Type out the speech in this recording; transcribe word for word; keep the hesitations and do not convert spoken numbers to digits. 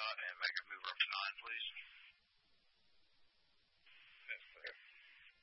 shot and make it move up to nine, please. Yes, sir.